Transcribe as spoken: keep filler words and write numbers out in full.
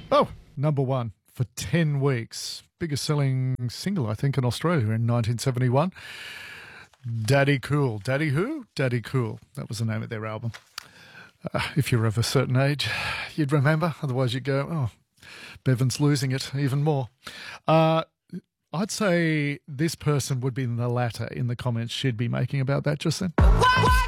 Oh, number one for ten weeks. Biggest selling single, I think, in Australia in nineteen seventy-one. Daddy Cool. Daddy who? Daddy Cool. That was the name of their album. Uh, if you're of a certain age, you'd remember. Otherwise, you'd go, oh, Bevan's losing it even more. Uh, I'd say this person would be in the latter in the comments she'd be making about that just then. What? What?